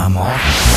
am Morgen.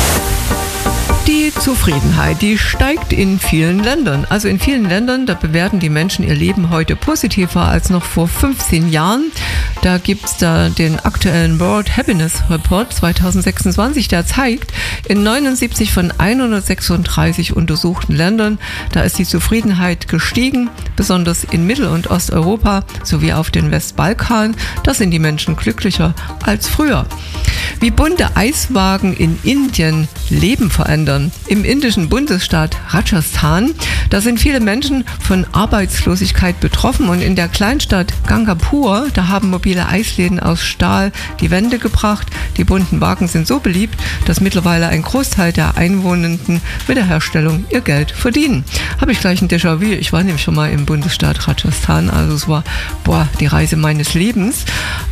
Die Zufriedenheit, die steigt in vielen Ländern. Also in vielen Ländern, da bewerten die Menschen ihr Leben heute positiver als noch vor 15 Jahren. Da gibt es den aktuellen World Happiness Report 2026, der zeigt, in 79 von 136 untersuchten Ländern, da ist die Zufriedenheit gestiegen, besonders in Mittel- und Osteuropa sowie auf den Westbalkan. Da sind die Menschen glücklicher als früher. Wie bunte Eiswagen in Indien Leben verändern. Im indischen Bundesstaat Rajasthan, da sind viele Menschen von Arbeitslosigkeit betroffen und in der Kleinstadt Gangapur, da haben mobile Eisläden aus Stahl die Wände gebracht. Die bunten Wagen sind so beliebt, dass mittlerweile ein Großteil der Einwohnenden mit der Herstellung ihr Geld verdienen. Habe ich gleich ein Déjà-vu. Ich war nämlich schon mal im Bundesstaat Rajasthan, also es war die Reise meines Lebens.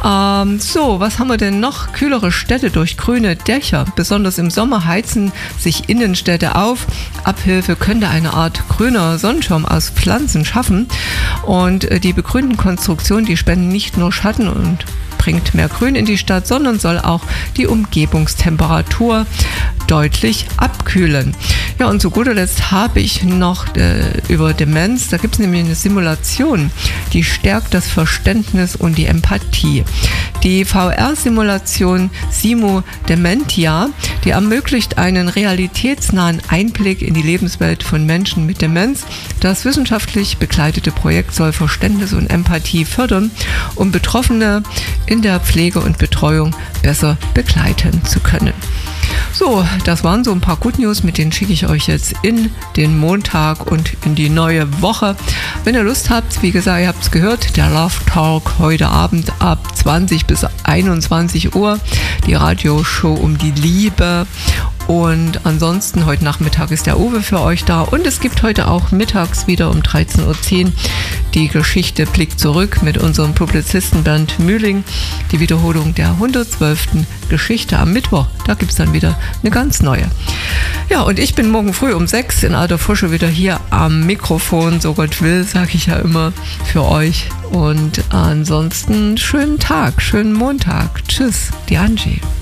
Was haben wir denn noch? Kühlere Städte durch grüne Dächer. Besonders im Sommer heizen sich Innenstädte auf. Abhilfe könnte eine Art grüner Sonnenschirm aus Pflanzen schaffen. Und die begrünten Konstruktionen, die spenden nicht nur Schatten und bringt mehr Grün in die Stadt, sondern soll auch die Umgebungstemperatur deutlich abkühlen. Ja, und zu guter Letzt habe ich noch über Demenz, da gibt es nämlich eine Simulation, die stärkt das Verständnis und die Empathie. Die VR-Simulation Simo Dementia, die ermöglicht einen realitätsnahen Einblick in die Lebenswelt von Menschen mit Demenz. Das wissenschaftlich begleitete Projekt soll Verständnis und Empathie fördern, um Betroffene in der Pflege und Betreuung besser begleiten zu können. So, das waren so ein paar Good News, mit denen schicke ich euch jetzt in den Montag und in die neue Woche. Wenn ihr Lust habt, wie gesagt, ihr habt es gehört, der Love Talk heute Abend ab 20 bis 21 Uhr, die Radioshow um die Liebe. Und ansonsten, heute Nachmittag ist der Uwe für euch da. Und es gibt heute auch mittags wieder um 13.10 Uhr die Geschichte Blick zurück mit unserem Publizisten Bernd Mühling. Die Wiederholung der 112. Geschichte am Mittwoch. Da gibt es dann wieder eine ganz neue. Ja, und ich bin morgen früh um 6 in alter Frische wieder hier am Mikrofon. So Gott will, sage ich ja immer für euch. Und ansonsten schönen Tag, schönen Montag. Tschüss, die Angie.